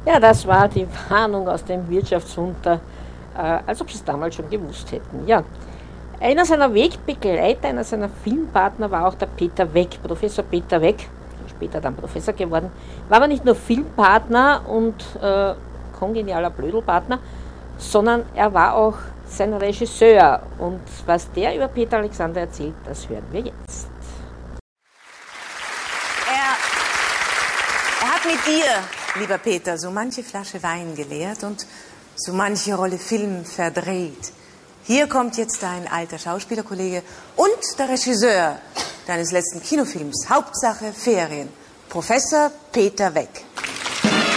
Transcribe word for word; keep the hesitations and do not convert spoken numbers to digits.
Ja, das war die Warnung aus dem Wirtschaftswunder, äh, als ob sie es damals schon gewusst hätten. Ja. Einer seiner Wegbegleiter, einer seiner Filmpartner war auch der Peter Weck, Professor Peter Weck, später dann Professor geworden, war aber nicht nur Filmpartner und äh, kongenialer Blödelpartner, sondern er war auch sein Regisseur. Und was der über Peter Alexander erzählt, das hören wir jetzt. Er, er hat mit dir, lieber Peter, so manche Flasche Wein geleert und so manche Rolle Film verdreht. Hier kommt jetzt dein alter Schauspielerkollege und der Regisseur deines letzten Kinofilms, Hauptsache Ferien, Professor Peter Weck.